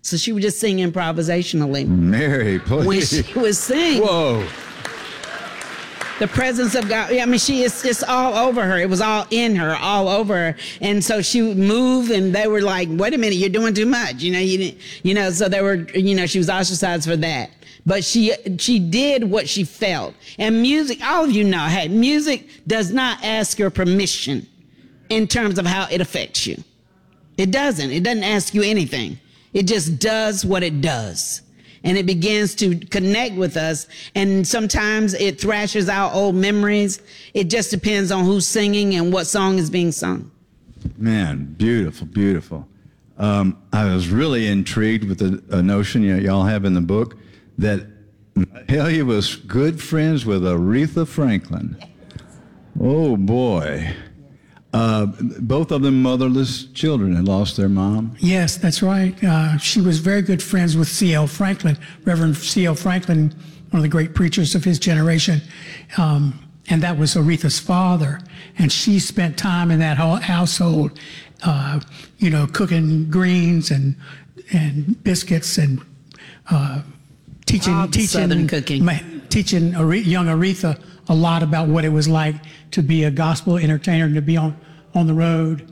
So she would just sing improvisationally. Mary, please. When she would sing. Whoa. The presence of God. I mean, it's all over her. It was all in her, all over her. And so she would move, and they were like, wait a minute, you're doing too much. You didn't, so they were, she was ostracized for that. But she did what she felt. And music, all of you know, hey, music does not ask your permission in terms of how it affects you. It doesn't. It doesn't ask you anything. It just does what it does. And it begins to connect with us. And sometimes it thrashes out old memories. It just depends on who's singing and what song is being sung. Man, beautiful, beautiful. I was really intrigued with the notion y'all have in the book that Mahalia was good friends with Aretha Franklin. Oh, boy. Both of them motherless children had lost their mom. Yes, that's right. She was very good friends with C.L. Franklin, Reverend C.L. Franklin, one of the great preachers of his generation. And that was Aretha's father. And she spent time in that household, cooking greens and biscuits and teaching Southern cooking. Teaching young Aretha a lot about what it was like to be a gospel entertainer and to be on the road.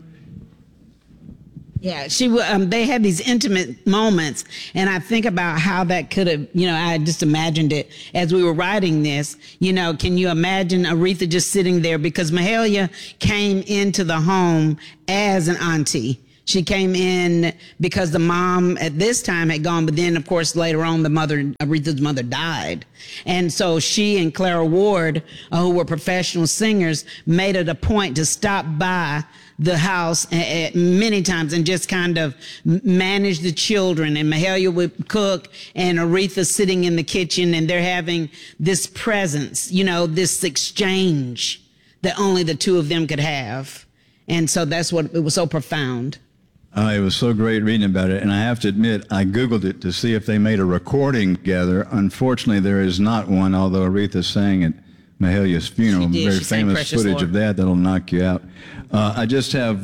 Yeah, they had these intimate moments, and I think about how that could have, I just imagined it as we were writing this. Can you imagine Aretha just sitting there? Because Mahalia came into the home as an auntie. She came in because the mom at this time had gone, but then, of course, later on, Aretha's mother died. And so she and Clara Ward, who were professional singers, made it a point to stop by the house many times and just kind of manage the children. And Mahalia would cook, and Aretha sitting in the kitchen, and they're having this presence, this exchange that only the two of them could have. And so that's what, it was so profound. It was so great reading about it, and I have to admit, I Googled it to see if they made a recording together. Unfortunately, there is not one, although Aretha sang at Mahalia's funeral. Very famous footage Lord. Of that that'll knock you out. I just have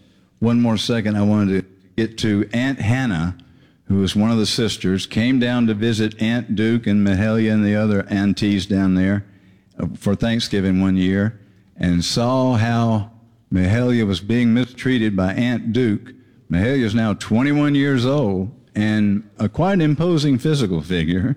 one more second. I wanted to get to Aunt Hannah, who was one of the sisters, came down to visit Aunt Duke and Mahalia and the other aunties down there for Thanksgiving one year, and saw how Mahalia was being mistreated by Aunt Duke. Mahalia is now 21 years old and a quite imposing physical figure.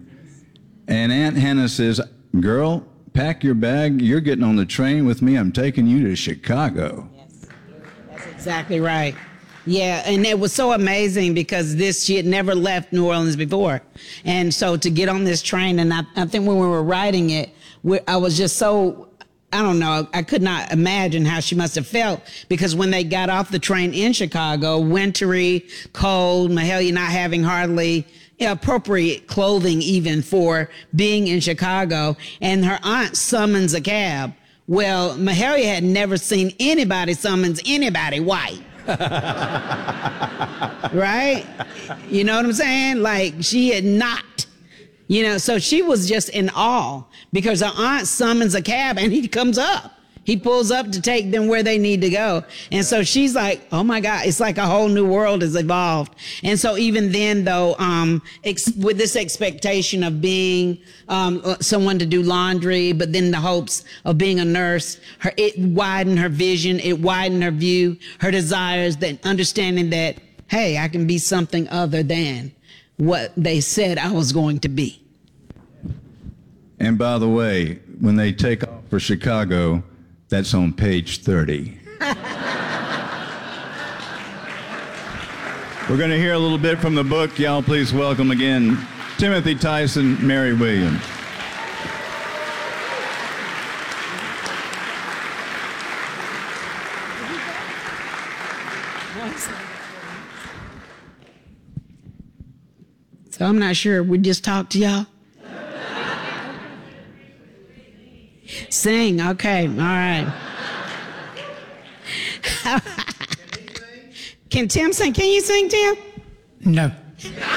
And Aunt Hannah says, girl, pack your bag. You're getting on the train with me. I'm taking you to Chicago. Yes, that's exactly right. Yeah, and it was so amazing because she had never left New Orleans before. And so to get on this train, and I think when we were writing it, I was just so... I don't know. I could not imagine how she must have felt, because when they got off the train in Chicago, wintry, cold, Mahalia not having hardly appropriate clothing even for being in Chicago, and her aunt summons a cab. Well, Mahalia had never seen anybody summons anybody white. Right? You know what I'm saying? Like, she had not. So she was just in awe because her aunt summons a cab and he comes up. He pulls up to take them where they need to go. And so she's like, oh my God, it's like a whole new world has evolved. And so even then though, with this expectation of being someone to do laundry, but then the hopes of being a nurse, it widened her vision, it widened her view, her desires, that understanding that, hey, I can be something other than what they said I was going to be. And by the way, when they take off for Chicago, that's on page 30. We're going to hear a little bit from the book. Y'all please welcome again Timothy Tyson, Mary Williams. So I'm not sure. We just talked to y'all? Sing. Okay. All right. Can Tim sing? Can you sing, Tim? No.